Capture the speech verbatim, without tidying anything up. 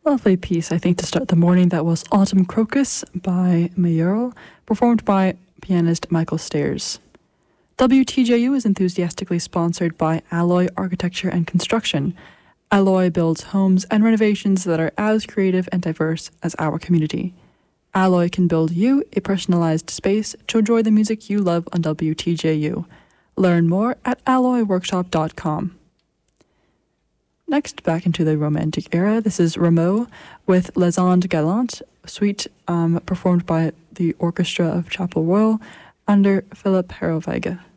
Lovely piece, I think, to start the morning. That was Autumn Crocus by Mayoral, performed by pianist Michael Stairs. W T J U is enthusiastically sponsored by Alloy Architecture and Construction. Alloy builds homes and renovations that are as creative and diverse as our community. Alloy can build you a personalized space to enjoy the music you love on W T J U. Learn more at alloy workshop dot com. Next, back into the Romantic era, this is Rameau with Les Andes Galantes, suite um, performed by the Orchestra of Chapel Royal under Philip Harrow-Vega.